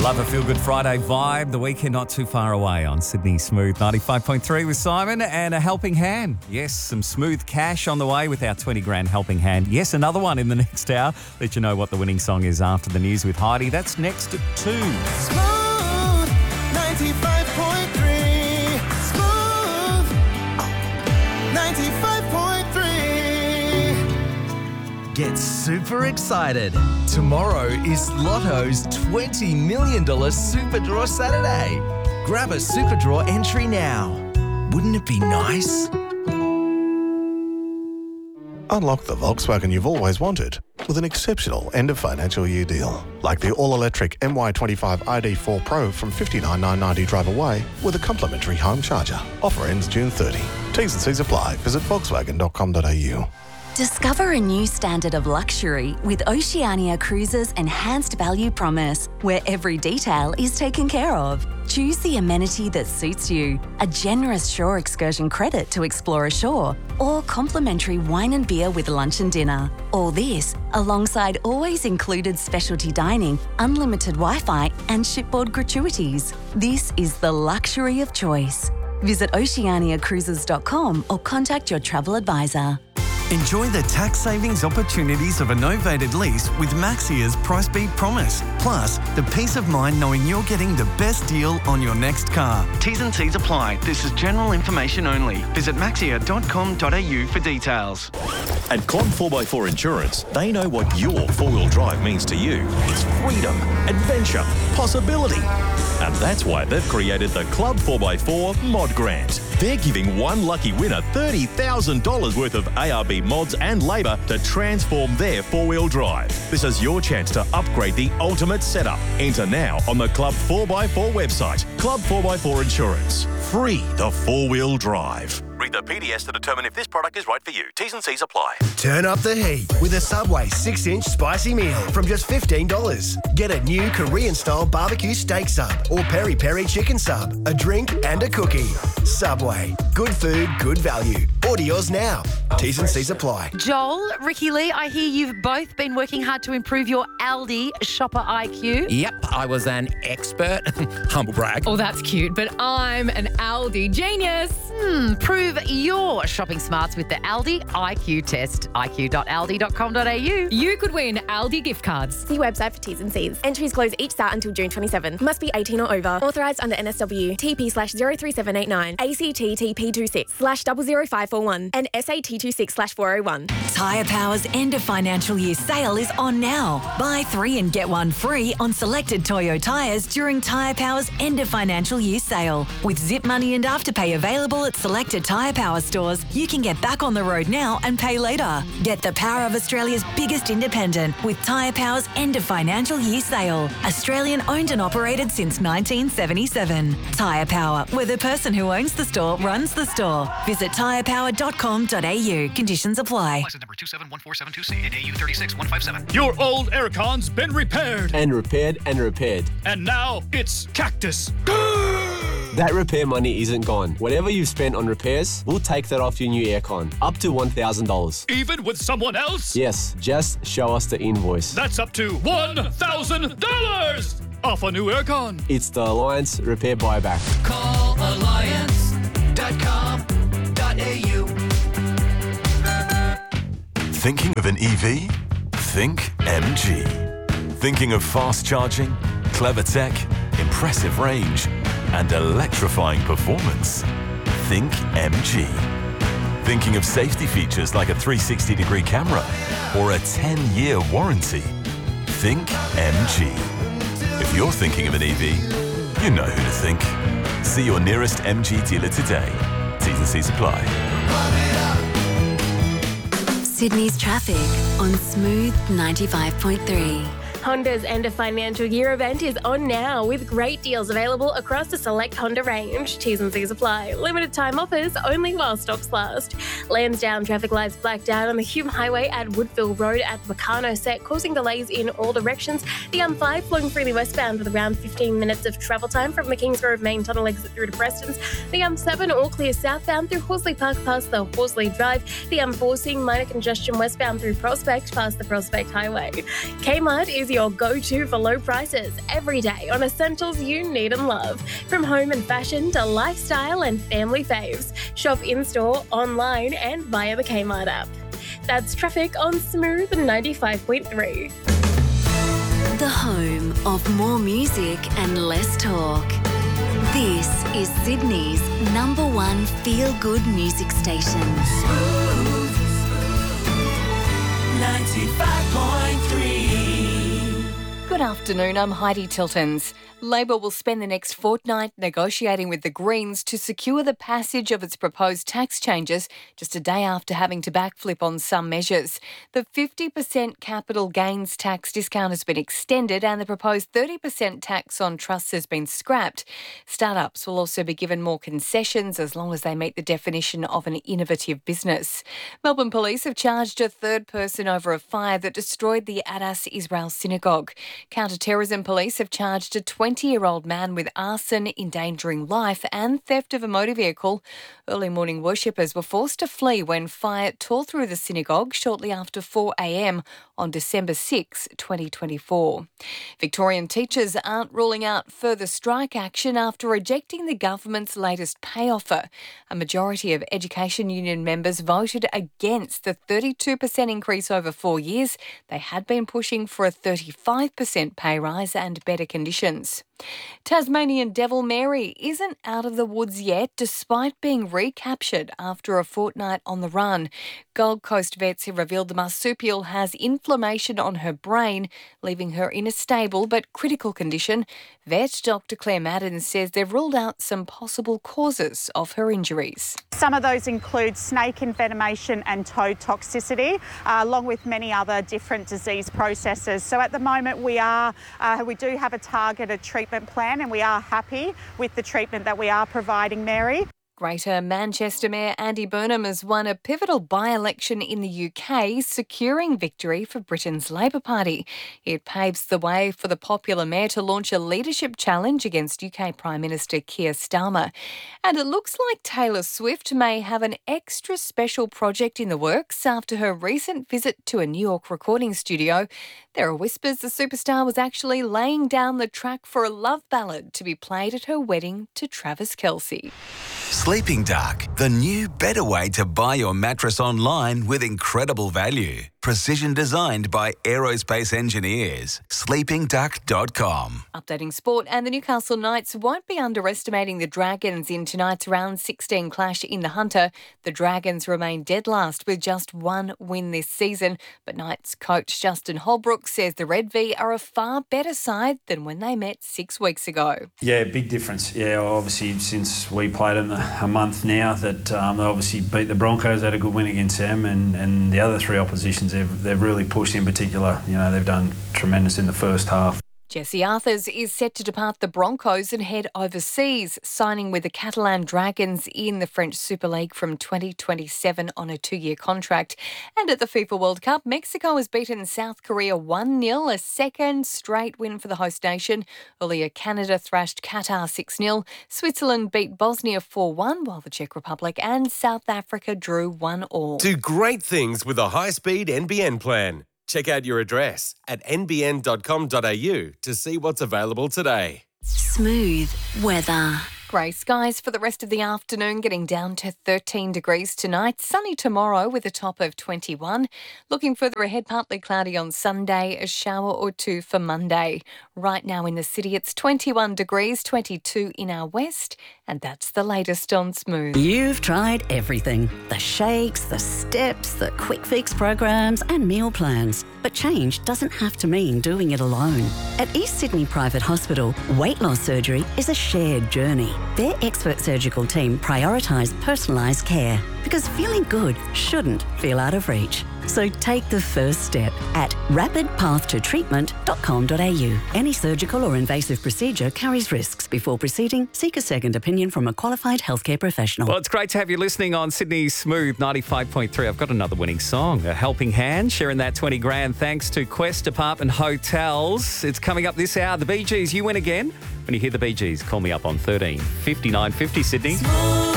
Love a feel-good Friday vibe. The weekend not too far away on Sydney Smooth 95.3 with Simon and a helping hand. Yes, some smooth cash on the way with our 20 grand helping hand. Yes, another one in the next hour. Let you know what the winning song is after the news with Heidi. That's next at 2. Smooth 95.3. Smooth 95.3. Get super excited. Tomorrow is Lotto's $20 million Super Draw Saturday. Grab a Super Draw entry now. Wouldn't it be nice? Unlock the Volkswagen you've always wanted with an exceptional end-of-financial year deal. Like the all-electric MY25 ID4 Pro from $59,990 drive away with a complimentary home charger. Offer ends June 30. T's and C's apply. Visit volkswagen.com.au. Discover a new standard of luxury with Oceania Cruises' enhanced value promise, where every detail is taken care of. Choose the amenity that suits you, a generous shore excursion credit to explore ashore, or complimentary wine and beer with lunch and dinner. All this alongside always included specialty dining, unlimited Wi-Fi and shipboard gratuities. This is the luxury of choice. Visit oceaniacruises.com or contact your travel advisor. Enjoy the tax savings opportunities of a novated lease with Maxia's Price Beat Promise. Plus, the peace of mind knowing you're getting the best deal on your next car. T's and C's apply. This is general information only. Visit maxia.com.au for details. At Club 4x4 Insurance, they know what your four-wheel drive means to you. It's freedom, adventure, possibility. And that's why they've created the Club 4x4 Mod Grant. They're giving one lucky winner $30,000 worth of ARB mods and labour to transform their four-wheel drive. This is your chance to upgrade the ultimate setup. Enter now on the Club 4x4 website. Club 4x4 Insurance. Free the four-wheel drive. Read the PDS to determine if this product is right for you. T's and C's apply. Turn up the heat with a Subway 6-inch spicy meal from just $15. Get a new Korean-style barbecue steak sub or peri-peri chicken sub, a drink and a cookie. Subway. Good food, good value. Order yours now. T's and C's apply. Joel, Ricky Lee, I hear you've both been working hard to improve your Aldi shopper IQ. Yep, I was an expert. Humble brag. Oh, that's cute, but I'm an Aldi genius. Prove your shopping smarts with the Aldi IQ test. iq.aldi.com.au. You could win Aldi gift cards. See website for T's and C's. Entries close each start until June 27. Must be 18 or over. Authorised under NSW. TP/03789. ACT TP26/00541. And SAT26/401. Tyre Power's end of financial year sale is on now. Buy 3 and get 1 free on selected Toyo tyres during Tyre Power's end of financial year sale. With Zip Money and Afterpay available at selected Tyre Power stores, you can get back on the road now and pay later. Get the power of Australia's biggest independent with Tyre Power's end of financial year sale. Australian owned and operated since 1977. Tyre Power, where the person who owns the store runs the store. Visit tyrepower.com.au. Conditions apply. License number 271472C and AU 36157. Your old aircon's been repaired. And repaired and repaired. And now it's Cactus. That repair money isn't gone. Whatever you've spent on repairs, we'll take that off your new aircon. Up to $1,000. Even with someone else? Yes, just show us the invoice. That's up to $1,000 off a new aircon. It's the Alliance Repair Buyback. Call alliance.com.au. Thinking of an EV? Think MG. Thinking of fast charging, clever tech, impressive range, and electrifying performance? Think MG. Thinking of safety features like a 360-degree camera or a 10-year warranty? Think MG. If you're thinking of an EV, you know who to think. See your nearest MG dealer today. T's and C's apply. Sydney's traffic on Smooth 95.3. Honda's end of financial year event is on now with great deals available across the select Honda range. T's and C's apply. Limited time offers only while stocks last. Lansdowne traffic lights blacked out on the Hume Highway at Woodville Road at Meccano Set, causing delays in all directions. The M5 flowing freely westbound with around 15 minutes of travel time from the Kingsgrove main tunnel exit through to Prestons. The M7 all clear southbound through Horsley Park past the Horsley Drive. The M4 seeing minor congestion westbound through Prospect past the Prospect Highway. Kmart is is your go-to for low prices every day on essentials you need and love. From home and fashion to lifestyle and family faves. Shop in-store, online and via the Kmart app. That's traffic on Smooth 95.3. The home of more music and less talk. This is Sydney's #1 feel-good music station. 95.3. Good afternoon, I'm Heidi Tiltons. Labor will spend the next fortnight negotiating with the Greens to secure the passage of its proposed tax changes just a day after having to backflip on some measures. The 50% capital gains tax discount has been extended and the proposed 30% tax on trusts has been scrapped. Startups will also be given more concessions as long as they meet the definition of an innovative business. Melbourne Police have charged a third person over a fire that destroyed the Adas Israel Synagogue. Counter-terrorism police have charged a 20-year-old man with arson, endangering life and theft of a motor vehicle. Early morning worshippers were forced to flee when fire tore through the synagogue shortly after 4 a.m. on December 6, 2024. Victorian teachers aren't ruling out further strike action after rejecting the government's latest pay offer. A majority of Education Union members voted against the 32% increase over 4 years. They had been pushing for a 35% pay rise and better conditions. Tasmanian Devil Mary isn't out of the woods yet, despite being recaptured after a fortnight on the run. Gold Coast vets have revealed the marsupial has inflammation on her brain, leaving her in a stable but critical condition. Vet Dr Claire Madden says they've ruled out some possible causes of her injuries. Some of those include snake envenomation and toad toxicity, along with many other different disease processes. So at the moment we do have a targeted treatment plan and we are happy with the treatment that we are providing Mary. Greater Manchester Mayor Andy Burnham has won a pivotal by-election in the UK, securing victory for Britain's Labor Party. It paves the way for the popular mayor to launch a leadership challenge against UK Prime Minister Keir Starmer. And it looks like Taylor Swift may have an extra special project in the works after her recent visit to a New York recording studio. There are whispers the superstar was actually laying down the track for a love ballad to be played at her wedding to Travis Kelce. Sleeping Duck, the new better way to buy your mattress online with incredible value. Precision designed by aerospace engineers. sleepingduck.com. Updating sport, and the Newcastle Knights won't be underestimating the Dragons in tonight's round 16 clash in the Hunter. The Dragons remain dead last with just one win this season, but Knights coach Justin Holbrook says the Red V are a far better side than when they met 6 weeks ago. Yeah, big difference. Yeah, obviously since we played them a month now, that they obviously beat the Broncos, had a good win against them, and the other three oppositions they've really pushed. In particular, they've done tremendous in the first half. Jesse Arthurs is set to depart the Broncos and head overseas, signing with the Catalan Dragons in the French Super League from 2027 on a 2-year contract. And at the FIFA World Cup, Mexico has beaten South Korea 1-0, a second straight win for the host nation. Earlier, Canada thrashed Qatar 6-0. Switzerland beat Bosnia 4-1, while the Czech Republic and South Africa drew 1-1. Do great things with a high-speed NBN plan. Check out your address at nbn.com.au to see what's available today. Smooth weather. Grey skies for the rest of the afternoon, getting down to 13 degrees tonight. Sunny tomorrow with a top of 21. Looking further ahead, partly cloudy on Sunday, a shower or two for Monday. Right now in the city, it's 21 degrees, 22 in our west, and that's the latest on Smooth. You've tried everything. The shakes, the steps, the quick fix programs and meal plans. But change doesn't have to mean doing it alone. At East Sydney Private Hospital, weight loss surgery is a shared journey. Their expert surgical team prioritise personalised care because feeling good shouldn't feel out of reach. So take the first step at rapidpathtotreatment.com.au. Any surgical or invasive procedure carries risks. Before proceeding, seek a second opinion from a qualified healthcare professional. Well, it's great to have you listening on Sydney's Smooth 95.3. I've got another winning song, A Helping Hand, sharing that 20 grand thanks to Quest Apartment Hotels. It's coming up this hour. The Bee Gees, you win again. When you hear the Bee Gees, call me up on 13 59 50 Sydney.